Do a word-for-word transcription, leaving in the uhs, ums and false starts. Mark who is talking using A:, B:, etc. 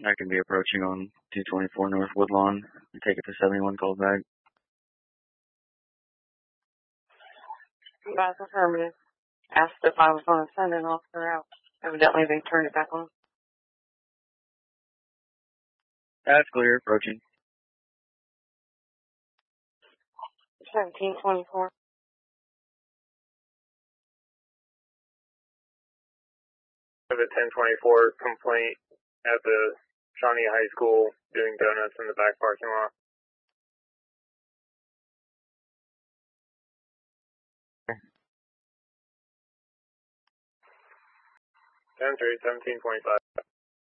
A: I can be approaching on two twenty-four North Woodlawn and take it to seventy-one called back.
B: That's affirmative. Asked if I was going to send an officer out. Evidently they turned it back on.
A: That's clear, approaching.
B: seventeen twenty-four.
C: I have a ten twenty-four complaint at the Shawnee High School doing donuts in the back parking lot. ten three, seventeen twenty-five.